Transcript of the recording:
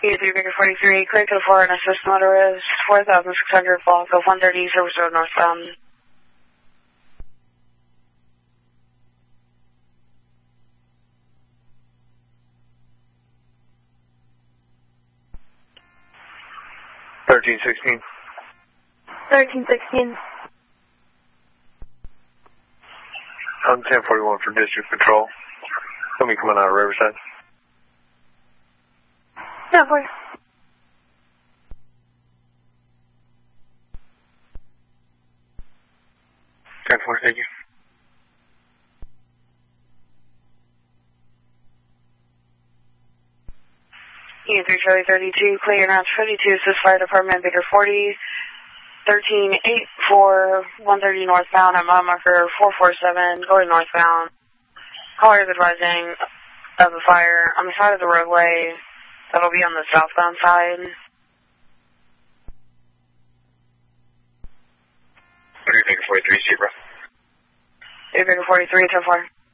E3 Baker 43, clear to 4 and assist motorist 4600 block of 130 Service Road northbound. Thirteen 1316. I'm 1041 for District Patrol. Somebody coming out of Riverside. Yeah, boy. Thank you. E3 Charlie 32, clear now 52, assist fire department, Baker 40, 1384, 130 northbound at mile marker 447, going northbound. Caller is advising of a fire on the side of the roadway. That'll be on the southbound side. 3 Baker 43, Zebra. 3 Baker 43, 10-4.